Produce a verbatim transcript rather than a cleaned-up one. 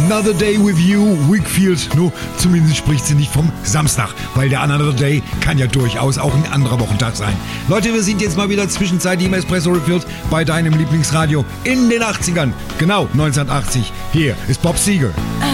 Another Day with You, Wakefield. Nur zumindest spricht sie nicht vom Samstag, weil der Another Day kann ja durchaus auch ein anderer Wochentag sein. Leute, wir sind jetzt mal wieder zwischenzeitlich im Espresso Refilled bei deinem Lieblingsradio in den achtzigern. Genau, neunzehnhundertachtzig. Hier ist Bob Seger.